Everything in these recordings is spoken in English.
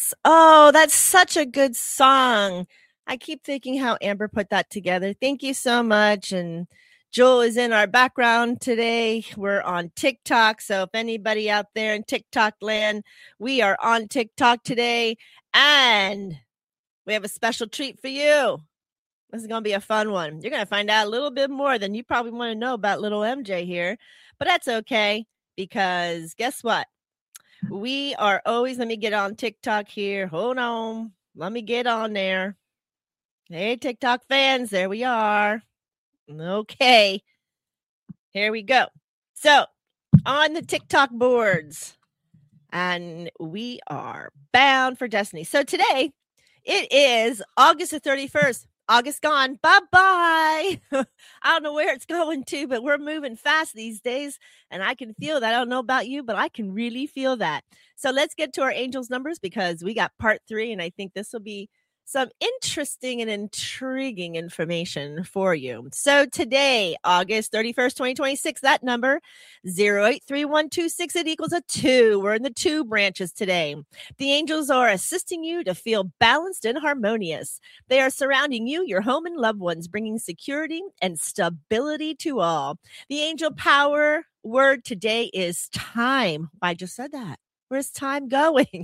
Yes. Oh, that's such a good song. I keep thinking how Amber put that together. Thank you so much. And Joel is in our background today. We're on TikTok. So if anybody out there in TikTok land, we are on TikTok today. And we have a special treat for you. This is going to be a fun one. You're going to find out a little bit more than you probably want to know about little MJ here. But that's okay, because guess what? We are always, let me get on TikTok here. Hold on. Let me get on there. Hey, TikTok fans, there we are. Okay. Here we go. So, on the TikTok boards, and we are bound for destiny. So, today, it is August the 31st. August gone. Bye-bye. I don't know where it's going to, but we're moving fast these days, and I can feel that. I don't know about you, but I can really feel that. So let's get to our angels numbers, because we got part 3, and I think this will be some interesting and intriguing information for you. So today, August 31st, 2026, that number 083126, it equals a 2. We're in the 2 branches today. The angels are assisting you to feel balanced and harmonious. They are surrounding you, your home, and loved ones, bringing security and stability to all. The angel power word today is time. I just said that. Where's time going?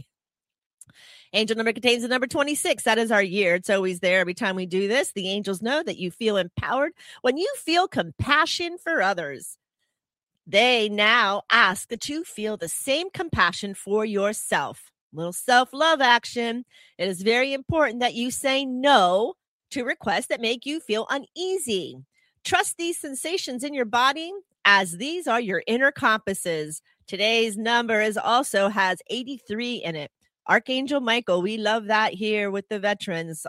Angel number contains the number 26. That is our year. It's always there every time we do this. The angels know that you feel empowered when you feel compassion for others. They now ask that you feel the same compassion for yourself. Little self-love action. It is very important that you say no to requests that make you feel uneasy. Trust these sensations in your body, as these are your inner compasses. Today's number also has 83 in it. Archangel Michael, we love that here with the veterans.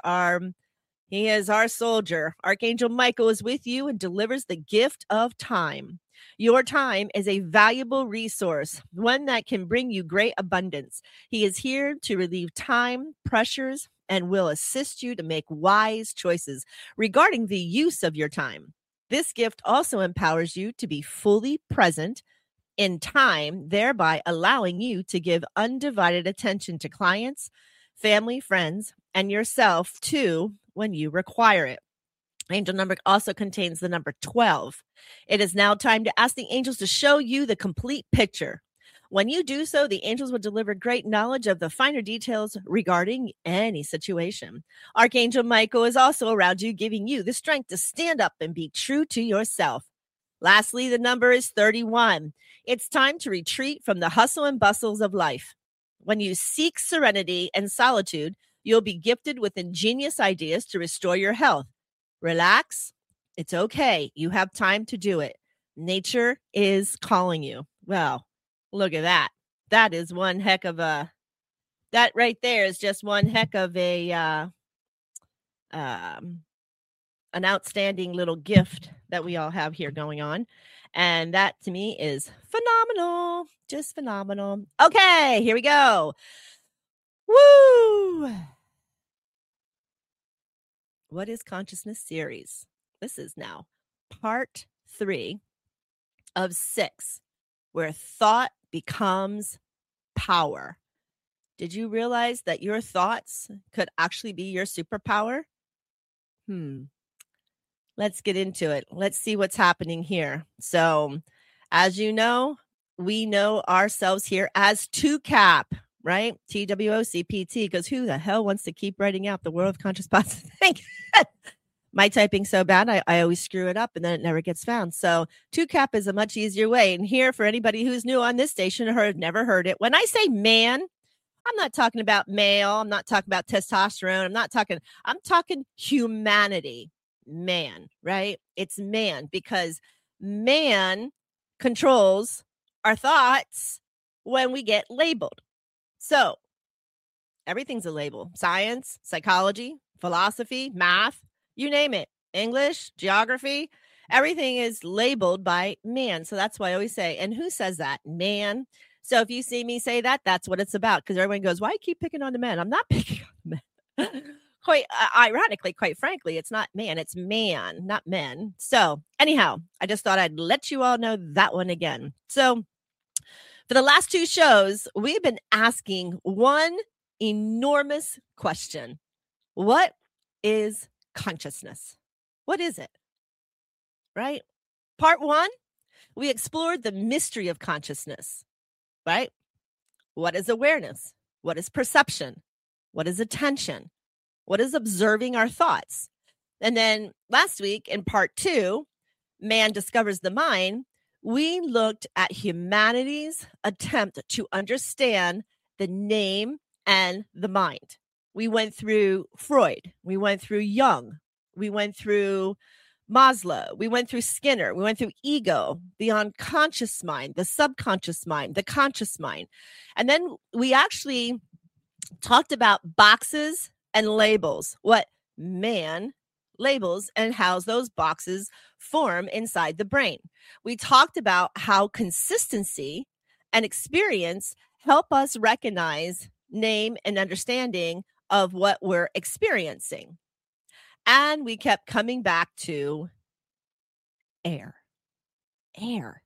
He is our soldier. Archangel Michael is with you and delivers the gift of time. Your time is a valuable resource, one that can bring you great abundance. He is here to relieve time, pressures, and will assist you to make wise choices regarding the use of your time. This gift also empowers you to be fully present in time, thereby allowing you to give undivided attention to clients, family, friends, and yourself too when you require it. Angel number also contains the number 12. It is now time to ask the angels to show you the complete picture. When you do so, the angels will deliver great knowledge of the finer details regarding any situation. Archangel Michael is also around you, giving you the strength to stand up and be true to yourself. Lastly, the number is 31. It's time to retreat from the hustle and bustles of life. When you seek serenity and solitude, you'll be gifted with ingenious ideas to restore your health. Relax. It's okay. You have time to do it. Nature is calling you. Well, look at that. That is one heck of a, that right there is just one heck of an outstanding little gift that we all have here going on. And that to me is phenomenal. Just phenomenal. Okay, here we go. Woo! What is Consciousness series? This is now part 3 of 6, where thought becomes power. Did you realize that your thoughts could actually be your superpower? Let's get into it. Let's see what's happening here. So, as you know, we know ourselves here as TWOCAP, right? TWOCPT, because who the hell wants to keep writing out the World of Conscious Positive Thinking? My typing's so bad, I always screw it up and then it never gets found. So TWOCAP is a much easier way. And here, for anybody who's new on this station or never heard it, when I say man, I'm not talking about male. I'm not talking about testosterone. I'm talking humanity. Man, right? It's man, because man controls our thoughts when we get labeled. So everything's a label. Science, psychology, philosophy, math, you name it. English, geography, everything is labeled by man. So that's why I always say, and who says that? Man. So if you see me say that, that's what it's about. Because everyone goes, why you keep picking on the men? I'm not picking on the men. Quite ironically, quite frankly, it's not man, it's man, not men. So anyhow, I just thought I'd let you all know that one again. So for the last 2 shows, we've been asking one enormous question. What is consciousness? What is it? Right? Part 1, we explored the mystery of consciousness, right? What is awareness? What is perception? What is attention? What is observing our thoughts? And then last week in part 2, Man Discovers the Mind, we looked at humanity's attempt to understand the name and the mind. We went through Freud, we went through Jung, we went through Maslow, we went through Skinner, we went through ego, the unconscious mind, the subconscious mind, the conscious mind. And then we actually talked about boxes and labels, what man labels and how those boxes form inside the brain. We talked about how consistency and experience help us recognize, name, and understanding of what we're experiencing. And we kept coming back to air. Air.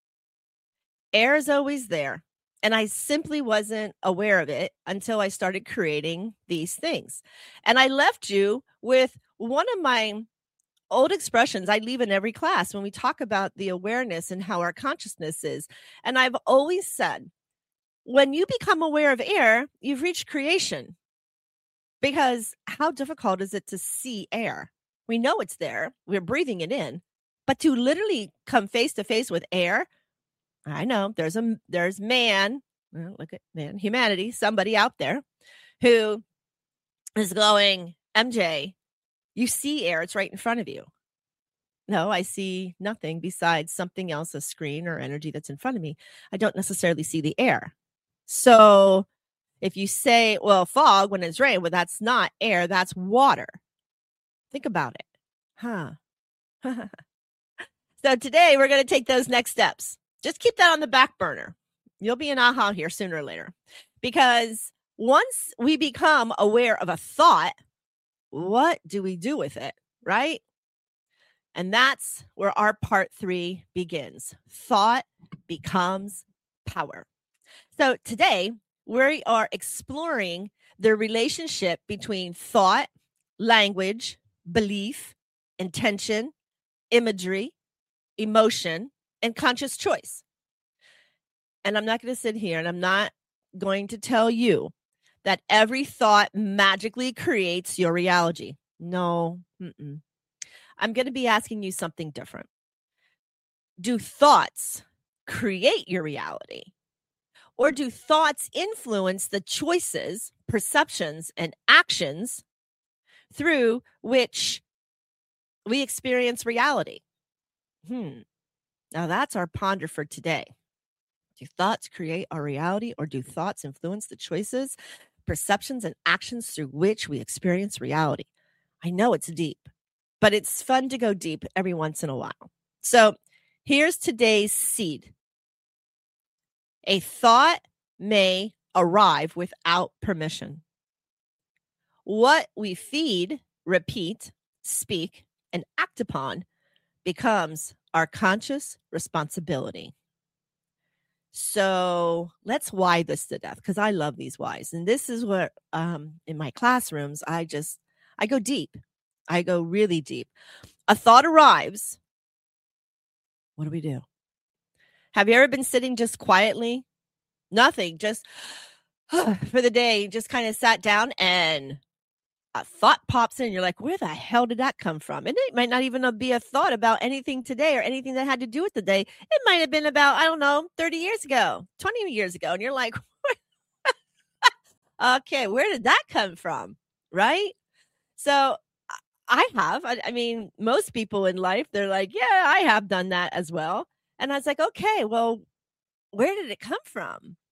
Air is always there. And I simply wasn't aware of it until I started creating these things. And I left you with one of my old expressions I leave in every class when we talk about the awareness and how our consciousness is. And I've always said, when you become aware of air, you've reached creation. Because how difficult is it to see air? We know it's there. We're breathing it in. But to literally come face to face with air, I know there's man, well, look at man, humanity, somebody out there who is going, MJ, you see air, it's right in front of you. No, I see nothing besides something else, a screen or energy that's in front of me. I don't necessarily see the air. So if you say, well, fog when it's rain, well, that's not air, that's water. Think about it. Huh. So today we're going to take those next steps. Just keep that on the back burner. You'll be an aha here sooner or later. Because once we become aware of a thought, what do we do with it, right? And that's where our part 3 begins. Thought becomes power. So today we are exploring the relationship between thought, language, belief, intention, imagery, emotion, and conscious choice. And I'm not going to sit here and I'm not going to tell you that every thought magically creates your reality. No. I'm going to be asking you something different. Do thoughts create your reality? Or do thoughts influence the choices, perceptions, and actions through which we experience reality? Now that's our ponder for today. Do thoughts create our reality, or do thoughts influence the choices, perceptions, and actions through which we experience reality? I know it's deep, but it's fun to go deep every once in a while. So here's today's seed. A thought may arrive without permission. What we feed, repeat, speak, and act upon becomes our conscious responsibility. So let's why this to death, because I love these whys. And this is where in my classrooms, I go deep. I go really deep. A thought arrives. What do we do? Have you ever been sitting just quietly? Nothing, just for the day, just kind of sat down and a thought pops in. You're like, where the hell did that come from? And it might not even be a thought about anything today or anything that had to do with the day. It might have been about, I don't know, 30 years ago, 20 years ago. And you're like, okay, where did that come from? Right? So I mean, most people in life, they're like, yeah, I have done that as well. And I was like, okay, well, where did it come from?